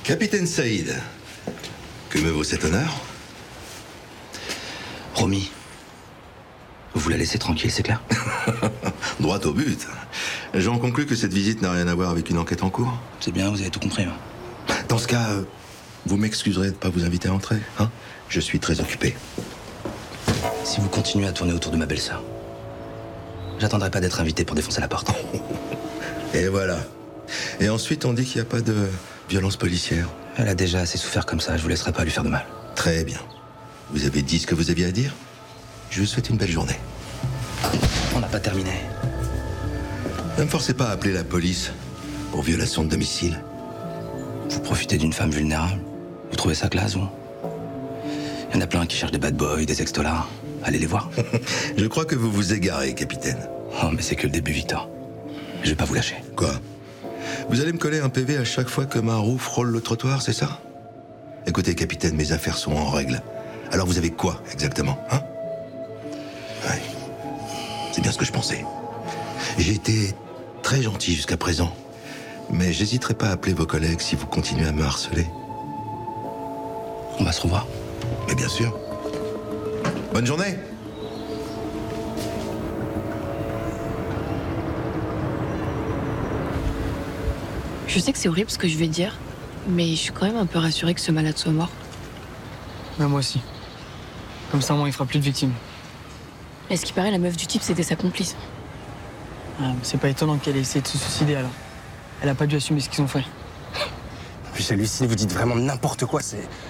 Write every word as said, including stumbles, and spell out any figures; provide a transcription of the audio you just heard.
Capitaine Saïd, que me vaut cet honneur? Romy, vous la laissez tranquille, c'est clair? Droit au but. J'en conclus que cette visite n'a rien à voir avec une enquête en cours. C'est bien, vous avez tout compris. Hein. Dans ce cas, euh, vous m'excuserez de ne pas vous inviter à entrer, hein? Je suis très occupé. Si vous continuez à tourner autour de ma belle-sœur, j'attendrai pas d'être invité pour défoncer la porte. Et voilà. Et ensuite, on dit qu'il n'y a pas de violence policière. Elle a déjà assez souffert comme ça, je vous laisserai pas lui faire de mal. Très bien. Vous avez dit ce que vous aviez à dire. Je vous souhaite une belle journée. On n'a pas terminé. Ne me forcez pas à appeler la police pour violation de domicile. Vous profitez d'une femme vulnérable. Vous trouvez ça classe, vous? Il y en a plein qui cherchent des bad boys, des ex-dollars. Allez les voir. Je crois que vous vous égarez, capitaine. Oh, mais c'est que le début, Victor. Je vais pas vous lâcher. Quoi? Vous allez me coller un P V à chaque fois que Marou frôle le trottoir, c'est ça? Écoutez, capitaine, mes affaires sont en règle. Alors vous avez quoi, exactement, hein? Ouais. C'est bien ce que je pensais. J'ai été très gentil jusqu'à présent. Mais j'hésiterai pas à appeler vos collègues si vous continuez à me harceler. On va se revoir. Mais bien sûr. Bonne journée. Je sais que c'est horrible ce que je vais dire, mais je suis quand même un peu rassurée que ce malade soit mort. Ouais, moi aussi. Comme ça, au moins, il fera plus de victimes. Et ce qui paraît, la meuf du type, c'était sa complice. Ah, c'est pas étonnant qu'elle ait essayé de se suicider, alors. Elle a pas dû assumer ce qu'ils ont fait. Puis j'hallucine, vous dites vraiment n'importe quoi, c'est...